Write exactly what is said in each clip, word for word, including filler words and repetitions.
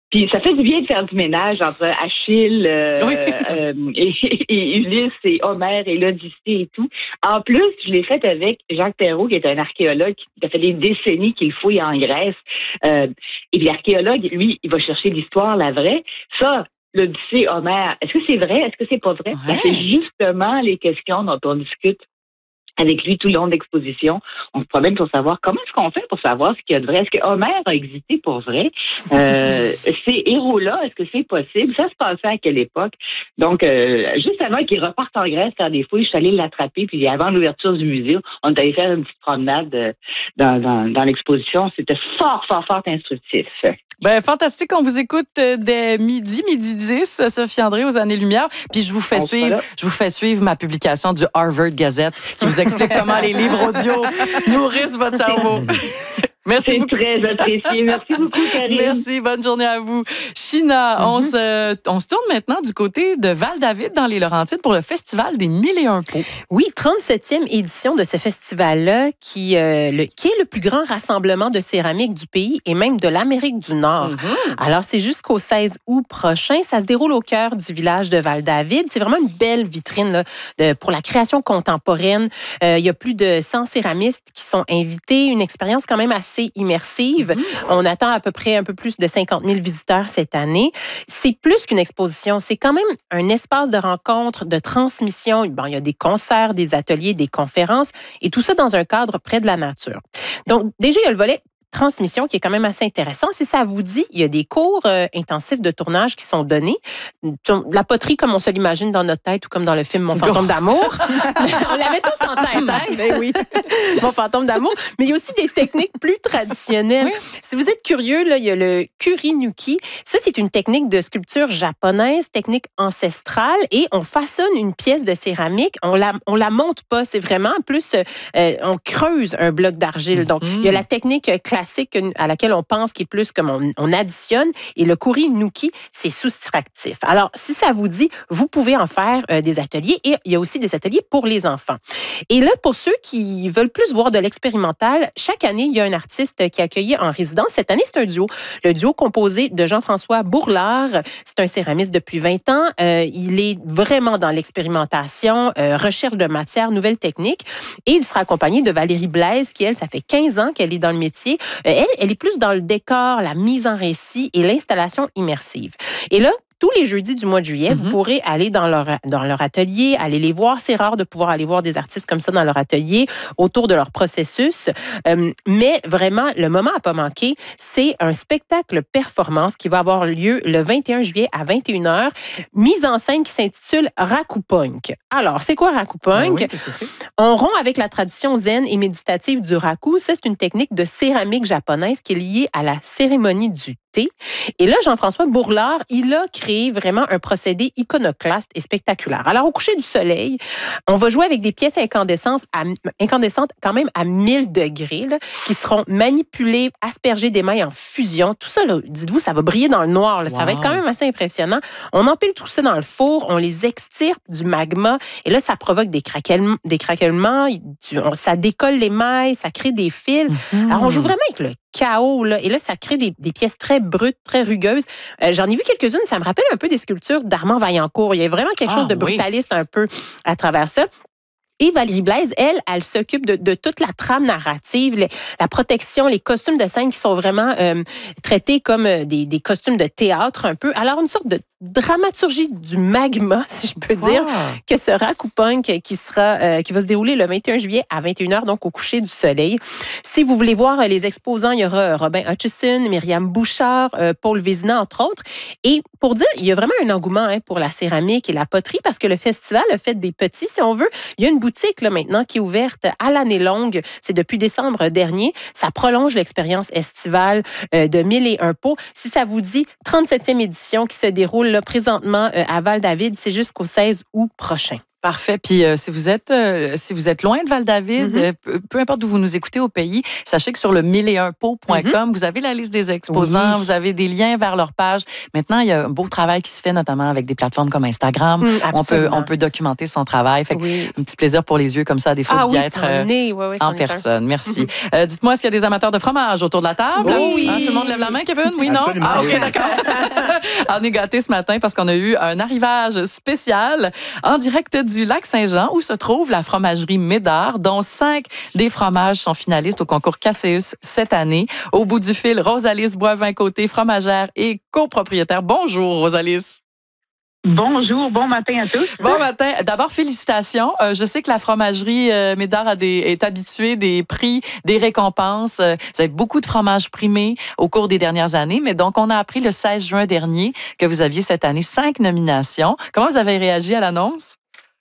Puis ça fait du bien de faire du ménage entre Achille euh, oui. euh, et, et Ulysse et Homère et l'Odyssée et tout. En plus, je l'ai fait avec Jacques Perrault, qui est un archéologue qui a fait des décennies qu'il fouille en Grèce. Euh, et l'archéologue, lui, il va chercher l'histoire, la vraie. Ça, l'Odyssée, Homère, est-ce que c'est vrai? Est-ce que c'est pas vrai? Ouais. C'est justement les questions dont on discute avec lui tout le long de l'exposition. On se promène pour savoir comment est-ce qu'on fait pour savoir ce qu'il y a de vrai. Est-ce que Homère a existé pour vrai? Euh, ces héros-là, est-ce que c'est possible? Ça se passait à quelle époque? Donc, euh, juste avant qu'il reparte en Grèce faire des fouilles, je suis allée l'attraper, puis avant l'ouverture du musée, on est allé faire une petite promenade dans, dans, dans l'exposition. C'était fort, fort, fort instructif. Ben, fantastique, on vous écoute dès midi, midi dix, Sophie André aux Années-Lumière. Puis je vous fais suivre, je vous fais suivre ma publication du Harvard Gazette qui vous explique comment les livres audio nourrissent votre cerveau. Merci C'est beaucoup. très apprécié. Merci beaucoup, Karine. Merci. Bonne journée à vous. China, mm-hmm. on, se, on se tourne maintenant du côté de Val-David dans les Laurentides pour le Festival des Mille et Un Pots. Oui, trente-septième édition de ce festival-là qui, euh, le, qui est le plus grand rassemblement de céramique du pays et même de l'Amérique du Nord. Mm-hmm. Alors, c'est jusqu'au seize août prochain. Ça se déroule au cœur du village de Val-David. C'est vraiment une belle vitrine là, de, pour la création contemporaine. Euh, il y a plus de cent céramistes qui sont invités. Une expérience quand même assez immersive. Mmh. On attend à peu près un peu plus de cinquante mille visiteurs cette année. C'est plus qu'une exposition, c'est quand même un espace de rencontre, de transmission. Bon, il y a des concerts, des ateliers, des conférences et tout ça dans un cadre près de la nature. Donc, déjà, il y a le volet transmission qui est quand même assez intéressant. Si ça vous dit, il y a des cours euh, intensifs de tournage qui sont donnés. La poterie, comme on se l'imagine dans notre tête ou comme dans le film Mon fantôme d'amour. On l'avait tous en tête, hein? Ben oui. Mon fantôme d'amour. Mais il y a aussi des techniques plus traditionnelles. Oui. Si vous êtes curieux, là, il y a le kurinuki. Ça, c'est une technique de sculpture japonaise, technique ancestrale, et on façonne une pièce de céramique. On la, on la monte pas. C'est vraiment plus, euh, on creuse un bloc d'argile. Donc, mm-hmm. il y a la technique classique classique à laquelle on pense qui est plus comme on, on additionne. Et le kurinuki, c'est soustractif. Alors, si ça vous dit, vous pouvez en faire euh, des ateliers et il y a aussi des ateliers pour les enfants. Et là, pour ceux qui veulent plus voir de l'expérimental, chaque année, il y a un artiste qui est accueilli en résidence. Cette année, c'est un duo. Le duo composé de Jean-François Bourlard. C'est un céramiste depuis vingt ans. Euh, il est vraiment dans l'expérimentation, euh, recherche de matière, nouvelles techniques. Et il sera accompagné de Valérie Blaise, qui, elle, ça fait quinze ans qu'elle est dans le métier. Elle, elle est plus dans le décor, la mise en récit et l'installation immersive. Et là, tous les jeudis du mois de juillet, mm-hmm. vous pourrez aller dans leur, dans leur atelier, aller les voir. C'est rare de pouvoir aller voir des artistes comme ça dans leur atelier, autour de leur processus. Euh, mais vraiment, le moment à pas manquer, c'est un spectacle performance qui va avoir lieu le vingt et un juillet à vingt et une heures, mise en scène qui s'intitule Rakupunk. Alors, c'est quoi Rakupunk? Ben oui, qu'est-ce que c'est? On rompt avec la tradition zen et méditative du raku. Ça, c'est une technique de céramique japonaise qui est liée à la cérémonie du thé. Et là, Jean-François Bourlard, il a créé vraiment un procédé iconoclaste et spectaculaire. Alors, au coucher du soleil, on va jouer avec des pièces incandescentes, à, incandescentes quand même à mille degrés, là, qui seront manipulées, aspergées d'émail en fusion. Tout ça, là, dites-vous, ça va briller dans le noir. Là. Wow. Ça va être quand même assez impressionnant. On empile tout ça dans le four, on les extirpe du magma, et là, ça provoque des, craquellement, des craquements, ça décolle l'émail, ça crée des fils. Mm-hmm. Alors, on joue vraiment avec le chaos, là. Et là, ça crée des, des pièces très brutes, très rugueuses. Euh, j'en ai vu quelques-unes, ça me rappelle un peu des sculptures d'Armand Vaillancourt. Il y a vraiment quelque ah, chose de brutaliste oui. un peu à travers ça. Et Valérie Blaise, elle, elle s'occupe de, de toute la trame narrative, les, la protection, les costumes de scène qui sont vraiment euh, traités comme des, des costumes de théâtre un peu. Alors, une sorte de dramaturgie du magma, si je peux dire, wow. que sera Rakupunk, qui sera, euh, qui va se dérouler le vingt et un juillet à vingt et une heures, donc au coucher du soleil. Si vous voulez voir les exposants, il y aura Robin Hutchison, Myriam Bouchard, euh, Paul Vézina, entre autres. Et pour dire, il y a vraiment un engouement hein, pour la céramique et la poterie, parce que le festival a fait des petits, si on veut. Il y a une boutique là, maintenant qui est ouverte à l'année longue. C'est depuis décembre dernier. Ça prolonge l'expérience estivale euh, de Mille et Un Pots. Si ça vous dit, trente-septième édition qui se déroule là, présentement euh, à Val-David, c'est jusqu'au seize août prochain. Parfait. Puis euh, si vous êtes euh, si vous êtes loin de Val-David, mm-hmm. euh, peu, peu importe d'où vous nous écoutez au pays, sachez que sur le mille et un pots point com, mm-hmm. vous avez la liste des exposants, oui. vous avez des liens vers leur page. Maintenant, il y a un beau travail qui se fait, notamment avec des plateformes comme Instagram. Mm, on peut on peut documenter son travail. Fait oui. un petit plaisir pour les yeux comme ça, à défaut ah, d'y oui, être euh, oui, oui, en personne. Merci. Mm-hmm. euh, dites-moi, est-ce qu'il y a des amateurs de fromage autour de la table? Oui. Hein, tout le monde lève la main, Kevin? Oui, non? Absolument. Ah, OK, d'accord. On est gâtés ce matin parce qu'on a eu un arrivage spécial en direct du Lac-Saint-Jean où se trouve la fromagerie Médard, dont cinq des fromages sont finalistes au concours Caseus cette année. Au bout du fil, Rosalys Boivin-Côté, fromagère et copropriétaire. Bonjour, Rosalys. Bonjour, bon matin à tous. Bon matin. D'abord, félicitations. Euh, je sais que la fromagerie euh, Médard a des, est habituée des prix, des récompenses. Euh, vous avez beaucoup de fromages primés au cours des dernières années, mais donc on a appris le seize juin dernier que vous aviez cette année cinq nominations. Comment vous avez réagi à l'annonce?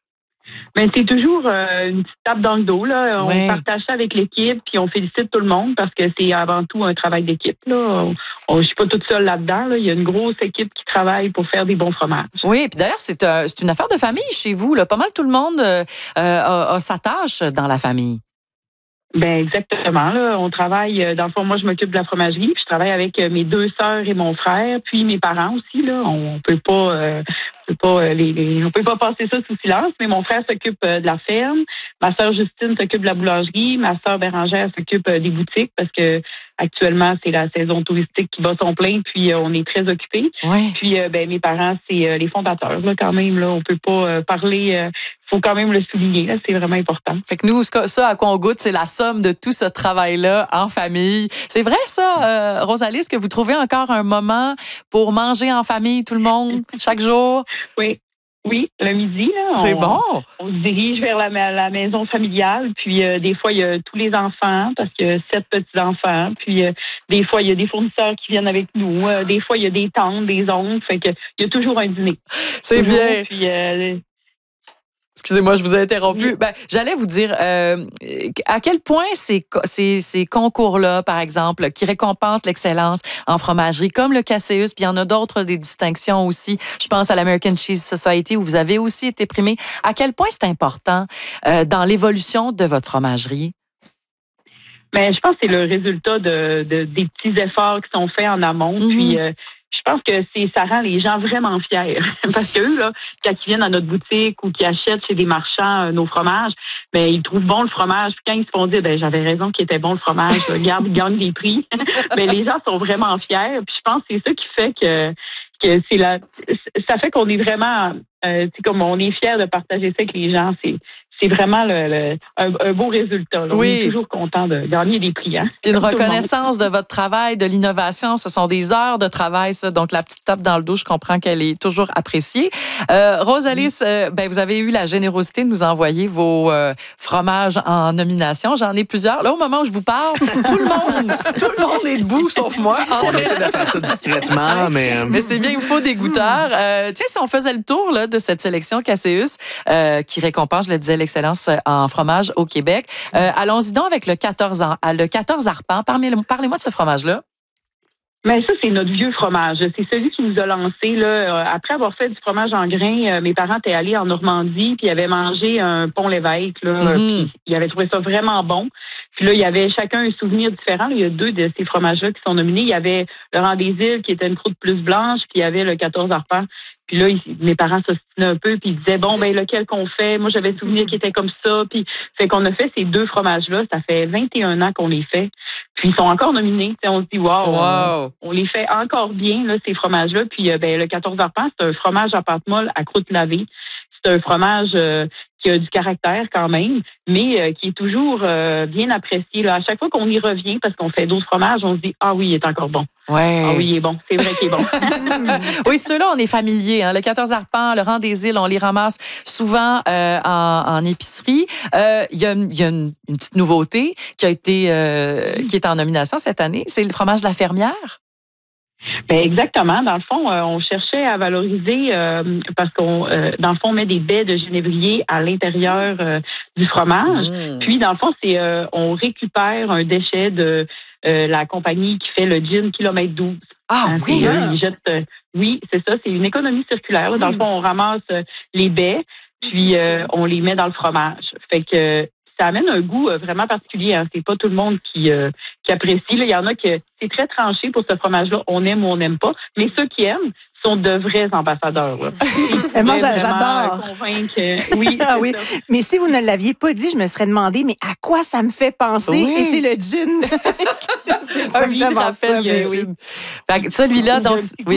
Ben, c'est toujours euh, une petite tape dans le dos. Là. On oui. partage ça avec l'équipe, puis on félicite tout le monde parce que c'est avant tout un travail d'équipe. Là. On, je ne suis pas toute seule là-dedans. Là. Il y a une grosse équipe qui travaille pour faire des bons fromages. Oui, puis d'ailleurs, c'est, euh, c'est une affaire de famille chez vous. Là. Pas mal tout le monde euh, a, a sa tâche dans la famille. Ben exactement. Là. On travaille, dans le fond, moi, je m'occupe de la fromagerie, puis je travaille avec mes deux sœurs et mon frère, puis mes parents aussi. Là. On peut pas... Euh, On peut pas les, les, on peut pas passer ça sous silence, mais mon frère s'occupe de la ferme, ma sœur Justine s'occupe de la boulangerie, ma sœur Bérangère s'occupe des boutiques parce que actuellement c'est la saison touristique qui bat son plein, puis euh, on est très occupés. Oui. Puis euh, ben mes parents c'est euh, les fondateurs là quand même là, on peut pas euh, parler, euh, faut quand même le souligner là, c'est vraiment important. Fait que nous ça à quoi on goûte, c'est la somme de tout ce travail là en famille. C'est vrai ça, euh, Rosalys, que vous trouvez encore un moment pour manger en famille tout le monde chaque jour? Oui. Oui, le midi. Là, c'est on, bon. On se dirige vers la, la maison familiale. Puis euh, des fois, il y a tous les enfants, parce qu'il y a sept petits-enfants. Puis euh, des fois, il y a des fournisseurs qui viennent avec nous. Euh, des fois, il y a des tantes, des oncles. Fait que il y a toujours un dîner. C'est toujours, bien. Puis, euh, Excusez-moi, je vous ai interrompu. Ben, j'allais vous dire euh, à quel point ces, ces, ces concours-là, par exemple, qui récompensent l'excellence en fromagerie, comme le Caseus, puis il y en a d'autres, des distinctions aussi. Je pense à l'American Cheese Society, où vous avez aussi été primé. À quel point c'est important euh, dans l'évolution de votre fromagerie? Mais je pense que c'est le résultat de, de, des petits efforts qui sont faits en amont. Mm-hmm. Puis, euh, je pense que c'est, ça rend les gens vraiment fiers. Parce qu'eux, là, quand ils viennent à notre boutique ou qu'ils achètent chez des marchands euh, nos fromages, ben, ils trouvent bon le fromage. Puis quand ils se font dire, ben, j'avais raison qu'il était bon le fromage, regarde, ils gagnent des prix. Ben, les gens sont vraiment fiers. Puis je pense que c'est ça qui fait que, que c'est la, ça fait qu'on est vraiment, euh, c'est comme on est fiers de partager ça avec les gens. C'est, c'est vraiment le, le, un, un beau résultat. Là. Oui. On est toujours content de gagner des prix. Hein? Une reconnaissance de votre travail, de l'innovation. Ce sont des heures de travail, ça. Donc, la petite tape dans le dos, je comprends qu'elle est toujours appréciée. Euh, Rosalys, euh, ben, vous avez eu la générosité de nous envoyer vos euh, fromages en nomination. J'en ai plusieurs. Là, au moment où je vous parle, tout le monde, tout le monde est debout, sauf moi. On essaie de faire ça discrètement, mais... Euh... Mais c'est bien, il me faut des goûteurs. Euh, tiens, si on faisait le tour là, de cette sélection Caseus, euh, qui récompense, je le disais, l'excellence en fromage au Québec. Euh, allons-y donc avec le quatorze, le quatorze arpents. Parlez-moi, parlez-moi de ce fromage-là. Mais ça, c'est notre vieux fromage. C'est celui qui nous a lancé là. Après avoir fait du fromage en grains, mes parents étaient allés en Normandie puis ils avaient mangé un pont l'évêque. Là, mm-hmm. Puis ils avaient trouvé ça vraiment bon. Puis là, il y avait chacun un souvenir différent. Là, il y a deux de ces fromages-là qui sont nominés. Il y avait le Rang des Îles qui était une croûte plus blanche, puis il y avait le quatorze arpents. Puis là, ils, mes parents s'ostinaient un peu, puis ils disaient, bon, ben lequel qu'on fait? Moi, j'avais souvenir qui était comme ça. Puis, fait qu'on a fait ces deux fromages-là. Ça fait vingt et un ans qu'on les fait. Puis, ils sont encore nominés. T'sais, on se dit, wow, wow. On, on les fait encore bien, là, ces fromages-là. Puis, ben le quatorze arpents, c'est un fromage à pâte molle à croûte lavée. C'est un fromage euh, qui a du caractère quand même, mais euh, qui est toujours euh, bien apprécié. Là. À chaque fois qu'on y revient, parce qu'on fait d'autres fromages, on se dit « Ah oui, il est encore bon. Ouais. Ah oui, il est bon. C'est vrai qu'il est bon. » Oui, ceux-là, on est familiers. Hein. Le quatorze arpents, le Rang des Îles, on les ramasse souvent euh, en, en épicerie. Euh, il y a, y a une, une petite nouveauté qui a été euh, qui est en nomination cette année. C'est le fromage de la fermière. Ben exactement. Dans le fond, euh, on cherchait à valoriser euh, parce qu'on, euh, dans le fond, on met des baies de genévrier à l'intérieur euh, du fromage. Mmh. Puis, dans le fond, c'est euh, on récupère un déchet de euh, la compagnie qui fait le gin kilomètre douze. Ah hein, oui. Eux, ils jettent, euh, oui, c'est ça. C'est une économie circulaire. Là. Dans mmh. le fond, on ramasse euh, les baies. puis euh, on les met dans le fromage. Fait que ça amène un goût vraiment particulier. Hein. C'est pas tout le monde qui, euh, qui apprécie. Là, il y en a que c'est très tranché pour ce fromage-là. On aime ou on n'aime pas. Mais ceux qui aiment sont de vrais ambassadeurs. Là. Moi, j'adore. Convaincre. Oui, ah oui. Mais si vous ne l'aviez pas dit, je me serais demandé, mais à quoi ça me fait penser? Oui. Et c'est le gin. c'est exactement ça. Le oui. Celui-là, donc, oui.